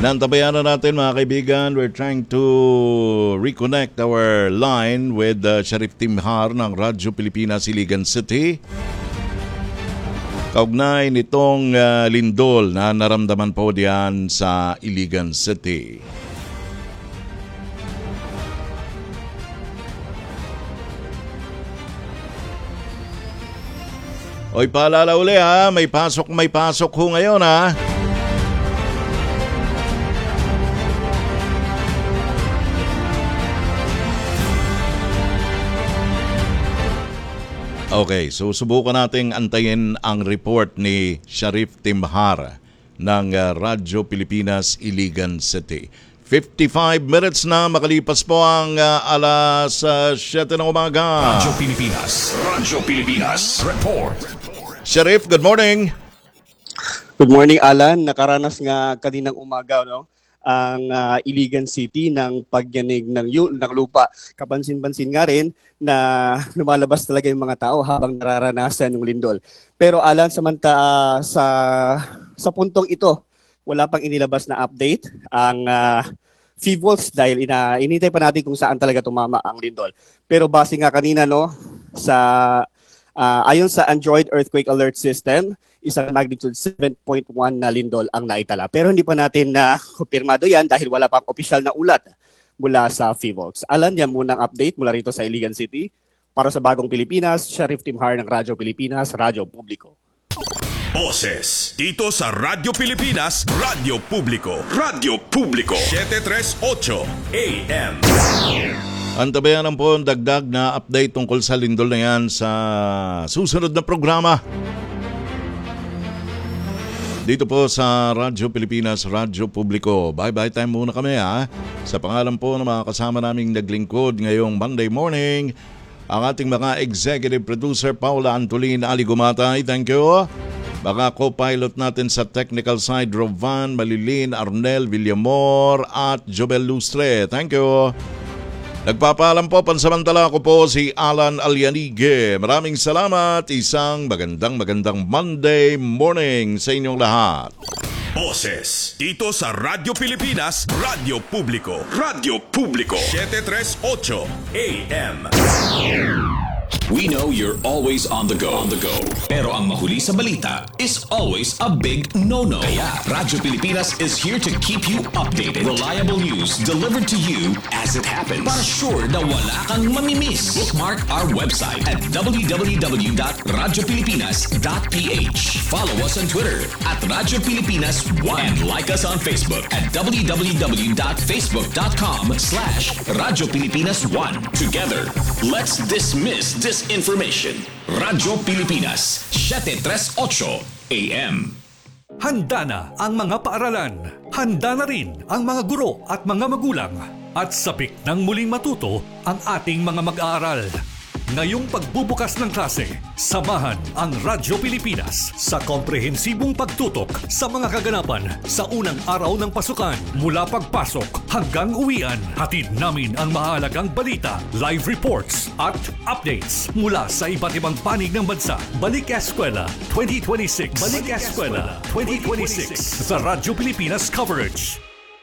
Nantabayan na natin mga kaibigan, we're trying to reconnect our line with Sheriff Timhar ng Radyo Pilipinas, Iligan City. Kaugnay nitong lindol na naramdaman po diyan sa Iligan City. Oy, paalala uli ha, may pasok ho ngayon ha. Okay, so subukan nating antayin ang report ni Sheriff Timhar ng Radyo Pilipinas, Iligan City. 55 minutes na makalipas po ang alas 7 ng umaga. Radyo Pilipinas, report. Sheriff, good morning. Good morning, Alan. Nakaranas nga kaninang umaga, no? Ang Iligan City ng pagyanig ng lupa. Kapansin-pansin nga rin na lumalabas talaga yung mga tao habang nararanasan ng lindol. Pero Alan, sa puntong ito, wala pang inilabas na update ang PHIVOLTS dahil inintay pa natin kung saan talaga tumama ang lindol. Pero base nga kanina, no, ayon sa Android Earthquake Alert System, isang magnitude 7.1 na lindol ang naitala. Pero hindi pa natin na kumpirmado yan dahil wala pang opisyal na ulat mula sa PHIVOLTS. Alan, yan muna ang update mula rito sa Iligan City. Para sa Bagong Pilipinas, Sheriff Timhar ng Radyo Pilipinas, Radyo Publiko. Boses dito sa Radyo Pilipinas, Radyo Publiko. Radyo Publiko 738 AM. Antabayan po ang dagdag na update tungkol sa lindol na yan sa susunod na programa. Dito po sa Radyo Pilipinas, Radyo Publiko. Bye-bye time muna kami ha. Sa pangalan po ng mga kasama naming naglingkod ngayong Monday morning, ang ating mga executive producer Paula Antolin Ali Gumatay, thank you. Mga co-pilot natin sa technical side, Rovan, Malilin, Arnel, Villamor at Jobel Lustre, thank you. Nagpapaalam po, pansamantala ko po si Alan Alianige. Maraming salamat. Isang magandang Monday morning sa inyong lahat. Boses dito sa Radyo Pilipinas, Radyo Publiko. Radyo Publiko 738 AM. We know you're always on the go. Pero ang mahuli sa balita is always a big no-no. Kaya Radyo Pilipinas is here to keep you updated. Reliable news delivered to you as it happens. Para sure na wala kang mamimiss. Bookmark our website at www.radiopilipinas.ph. Follow us on Twitter at Radyo Pilipinas 1 and like us on Facebook at www.facebook.com/Radyo Pilipinas 1. Together, let's dismiss disinformation. Radyo Pilipinas 738 AM. Handa na ang mga paaralan. Handa na rin ang mga guro at mga magulang. At sabik ng muling matuto ang ating mga mag-aaral. Ngayong pagbubukas ng klase, samahan ang Radyo Pilipinas sa komprehensibong pagtutok sa mga kaganapan sa unang araw ng pasukan. Mula pagpasok hanggang uwian, hatid namin ang mahalagang balita, live reports at updates mula sa iba't ibang panig ng bansa. Balik Eskwela 2026. Balik Eskwela 2026 sa Radyo Pilipinas coverage.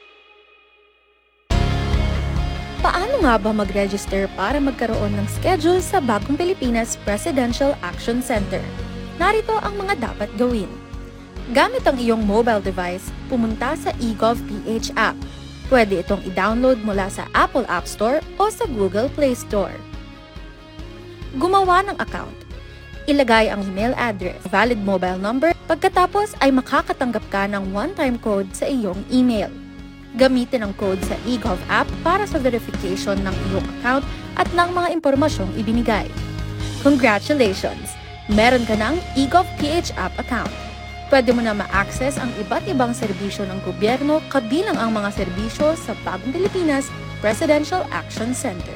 Paano nga ba mag-register para magkaroon ng schedule sa Bagong Pilipinas Presidential Action Center? Narito ang mga dapat gawin. Gamit ang iyong mobile device, pumunta sa eGov.ph app. Pwede itong i-download mula sa Apple App Store o sa Google Play Store. Gumawa ng account. Ilagay ang email address, valid mobile number, pagkatapos ay makakatanggap ka ng one-time code sa iyong email. Gamitin ang code sa eGov app para sa verification ng iyong account at ng mga impormasyong ibinigay. Congratulations! Meron ka ng eGov.ph app account. Pwede mo na ma-access ang iba't ibang serbisyo ng gobyerno kabilang ang mga serbisyo sa Bagong Pilipinas Presidential Action Center.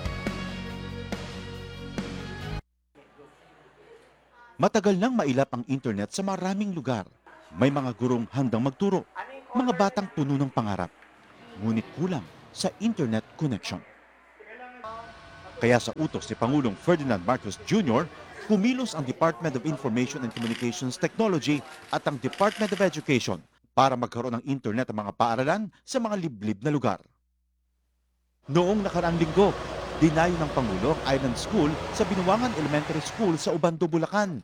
Matagal nang mailap ang internet sa maraming lugar. May mga gurong handang magturo, mga batang puno ng pangarap. Ngunit kulang sa internet connection. Kaya sa utos ni Pangulong Ferdinand Marcos Jr., kumilos ang Department of Information and Communications Technology at ang Department of Education para magkaroon ng internet ang mga paaralan sa mga liblib na lugar. Noong nakaraang linggo, dinayo ng Pangulo ang Island School sa Binuangan Elementary School sa Ubando, Bulacan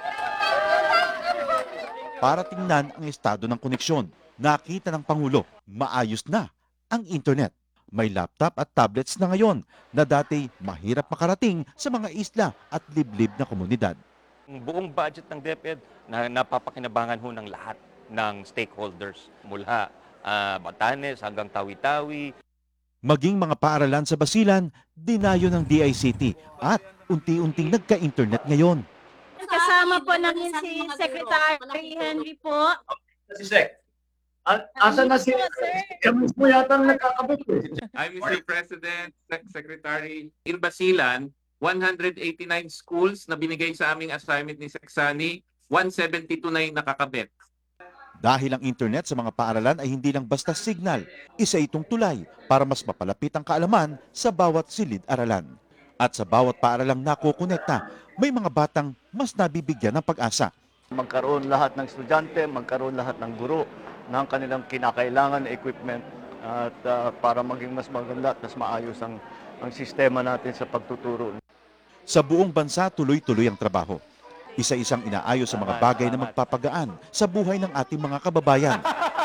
para tingnan ang estado ng koneksyon. Nakita ng Pangulo, maayos na ang internet. May laptop at tablets na ngayon na dati mahirap makarating sa mga isla at liblib na komunidad. Ang buong budget ng DepEd na napapakinabangan ho ng lahat ng stakeholders mula Batanes hanggang Tawi-Tawi. Maging mga paaralan sa Basilan, dinayo ng DICT at unti-unting nagka-internet ngayon. Kasama po namin si Secretary Henry po. Si Sec. Asan na si... Kami po yata ang nakakabit eh. I'm Mr. President, Secretary. In Basilan, 189 schools na binigay sa aming assignment ni Seksani, 172 na yung nakakabit. Dahil ang internet sa mga paaralan ay hindi lang basta signal, isa itong tulay para mas mapalapit ang kaalaman sa bawat silid-aralan. At sa bawat paaralang nakokonekta, may mga batang mas nabibigyan ng pag-asa. Magkaroon lahat ng estudyante, magkaroon lahat ng guro ng kanilang kinakailangan na equipment at para maging mas maganda at mas maayos ang sistema natin sa pagtuturo. Sa buong bansa, tuloy-tuloy ang trabaho. Isa-isang inaayos sa mga bagay na magpapagaan sa buhay ng ating mga kababayan.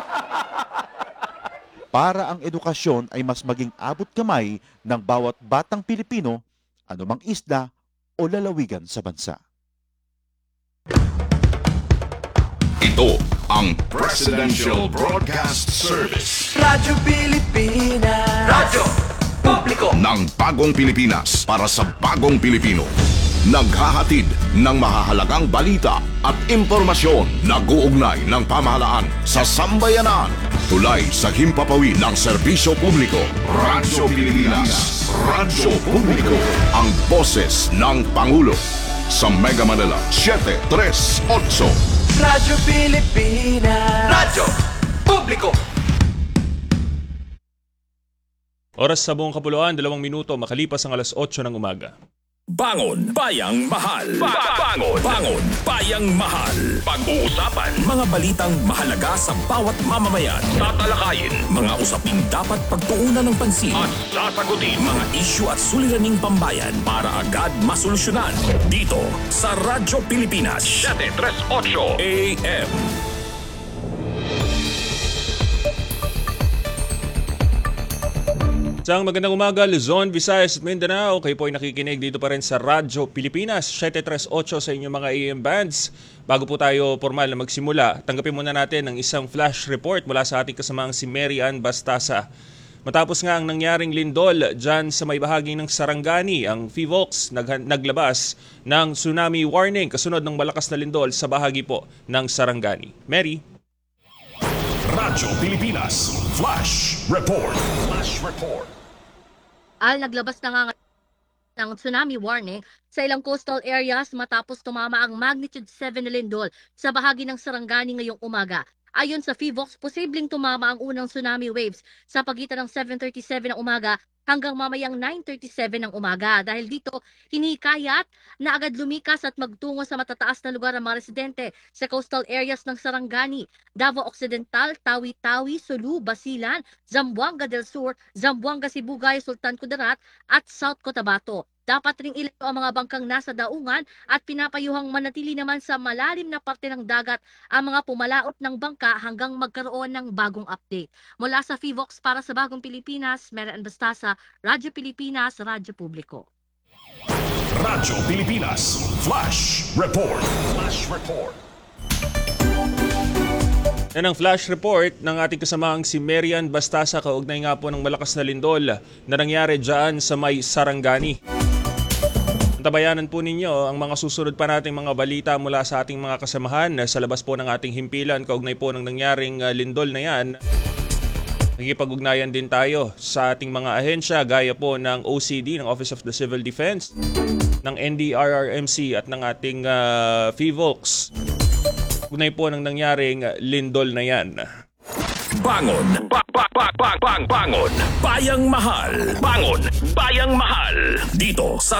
Para ang edukasyon ay mas maging abot kamay ng bawat batang Pilipino, anumang isla o lalawigan sa bansa. Ito ang Presidential Broadcast Service. Radyo Pilipinas. Radyo Publiko. Ng bagong Pilipinas para sa bagong Pilipino. Naghahatid ng mahahalagang balita at impormasyon na guugnay ng pamahalaan sa sambayanan. Tulay sa himpapawid ng serbisyo publiko. Radyo Pilipinas. Radyo Publiko. Ang boses ng Pangulo. Sa Mega Manila, 738. Radyo Pilipinas. Radyo Publiko. Oras sa buong kapuluan, 2 minuto makalipas ang alas 8 ng umaga. Bangon Bayang Mahal. Bangon Bayang Mahal. Pag-uusapan mga balitang mahalaga sa bawat mamamayan. Tatalakayin mga usaping dapat pagtuunan ng pansin. At sasagutin mga isyu at suliraning pambayan para agad masolusyonan. Dito sa Radyo Pilipinas 738 AM. Isang magandang umaga, Luzon, Visayas at Mindanao. Kayo po ay nakikinig dito pa rin sa Radyo Pilipinas, 738 sa inyong mga AM bands. Bago po tayo formal na magsimula, tanggapin muna natin ang isang flash report mula sa ating kasamaang si Mary Ann Bastasa. Matapos nga ang nangyaring lindol dyan sa may bahagi ng Sarangani, ang PHIVOLCS naglabas ng tsunami warning kasunod ng malakas na lindol sa bahagi po ng Sarangani. Mary? Radyo Pilipinas Flash Report. Naglabas na nga ng tsunami warning sa ilang coastal areas matapos tumama ang magnitude 7 na lindol sa bahagi ng Sarangani ngayong umaga. Ayon sa PHIVOLCS, posibleng tumama ang unang tsunami waves sa pagitan ng 7:37 ng umaga hanggang mamayang 9:37 ng umaga. Dahil dito, hinikayat na agad lumikas at magtungo sa matataas na lugar ang mga residente sa coastal areas ng Sarangani, Davao Occidental, Tawi-Tawi, Sulu, Basilan, Zamboanga del Sur, Zamboanga Sibugay, Sultan Kudarat at South Cotabato. Dapat ring ilayo ang mga bangkang nasa daungan at pinapayuhang manatili naman sa malalim na parte ng dagat ang mga pumalaot ng bangka hanggang magkaroon ng bagong update. Mula sa PHIVOLCS para sa Bagong Pilipinas, Mary Ann Bastasa, Radyo Pilipinas, Radyo Publiko. Radyo Pilipinas Flash Report. Yan ang flash report ng ating kasamaang si Mary Ann Bastasa kaugnay nga po ng malakas na lindol na nangyari dyan sa may Sarangani. Tabayanan po ninyo ang mga susunod pa nating mga balita mula sa ating mga kasamahan sa labas po ng ating himpilan kaugnay po ng nangyaring lindol na yan. Nagipag-ugnayan din tayo sa ating mga ahensya gaya po ng OCD, ng Office of the Civil Defense, ng NDRRMC at ng ating PHIVOLCS. Ugnay po ng nangyaring lindol na yan. Bangon Bayang Mahal. Bangon Bayang Mahal. Dito sa